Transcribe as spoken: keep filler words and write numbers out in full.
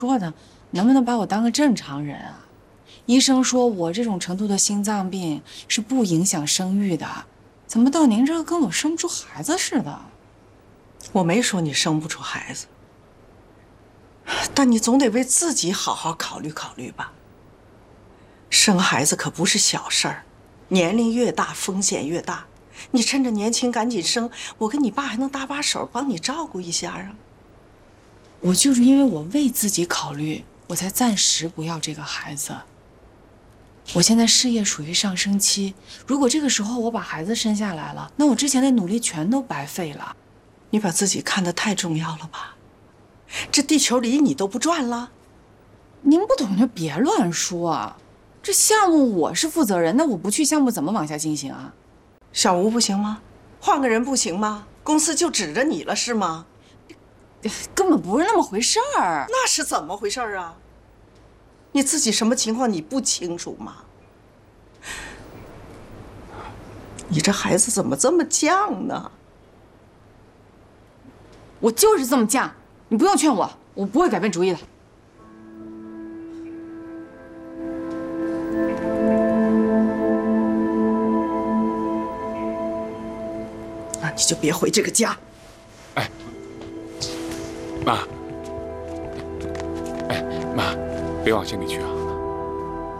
说呢，能不能把我当个正常人啊？医生说我这种程度的心脏病是不影响生育的，怎么到您这儿跟我生不出孩子似的？ 我没说你生不出孩子，但你总得为自己好好考虑考虑吧。生孩子可不是小事儿，年龄越大风险越大。你趁着年轻赶紧生，我跟你爸还能搭把手帮你照顾一下啊。 我就是因为我为自己考虑，我才暂时不要这个孩子。我现在事业属于上升期，如果这个时候我把孩子生下来了，那我之前的努力全都白费了。 你把自己看得太重要了吧？这地球离你都不转了。 您不懂就别乱说。这项目我是负责人，那我不去项目怎么往下进行啊？ 小吴不行吗？换个人不行吗？公司就指着你了是吗？ 根本不是那么回事儿。 那是怎么回事啊？你自己什么情况你不清楚吗？你这孩子怎么这么犟呢？ 我就是这么犟，你不用劝我，我不会改变主意的。 那你就别回这个家。 哎，妈，哎妈，别往心里去啊。